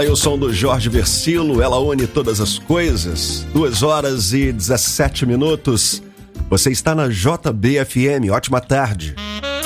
Aí o som do Jorge Versilo, Ela Une Todas as Coisas. 2h17. Você está na JBFM, ótima tarde.